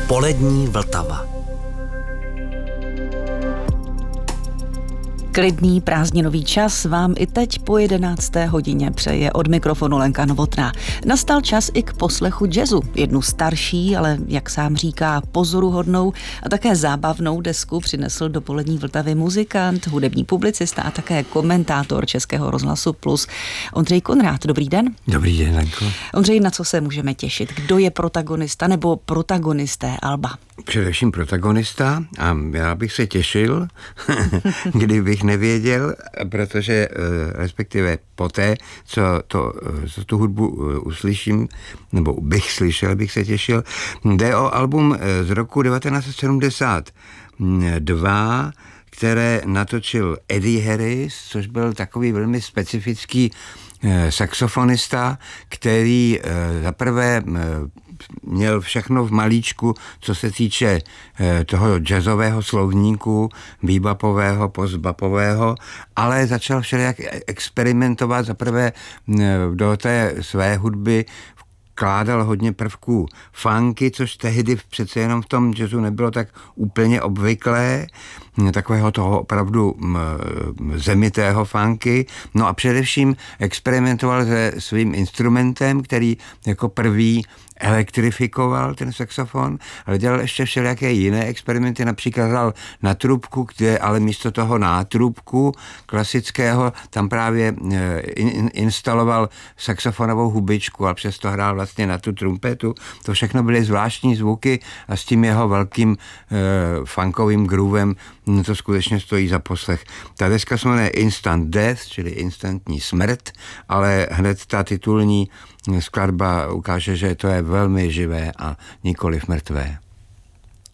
Polední Vltava. Klidný prázdninový čas vám i teď po 11. hodině přeje od mikrofonu Lenka Novotná. Nastal čas i k poslechu jazzu. Jednu starší, ale jak sám říká, pozoruhodnou a také zábavnou desku přinesl do Polední Vltavy muzikant, hudební publicista a také komentátor Českého rozhlasu Plus Ondřej Konrád. Dobrý den. Dobrý den, Lenko. Ondřej, na co se můžeme těšit? Kdo je protagonista nebo protagonisté alba? Především protagonista a já bych se těšil, kdybych nevěděl, protože respektive poté, co tu hudbu uslyším, nebo bych slyšel, bych se těšil. Jde o album z roku 1972, které natočil Eddie Harris, což byl takový velmi specifický saxofonista, který zaprvé měl všechno v malíčku, co se týče toho jazzového slovníku, bebopového, postbopového, ale začal všelijak experimentovat. Zaprvé do té své hudby vkládal hodně prvků funky, což tehdy přece jenom v tom jazzu nebylo tak úplně obvyklé, takového toho opravdu zemitého funky. No a především experimentoval se svým instrumentem, který jako prvý elektrifikoval ten saxofon, ale dělal ještě všelijaké jiné experimenty, například hrál na trubku, kde ale místo toho nátrubku klasického tam právě instaloval saxofonovou hubičku a přesto hrál vlastně na tu trumpetu. To všechno byly zvláštní zvuky a s tím jeho velkým funkovým groovem to skutečně stojí za poslech. Ta deska se jmenuje Instant Death, čili instantní smrt, ale hned ta titulní skladba ukáže, že to je velmi živé a nikoliv mrtvé.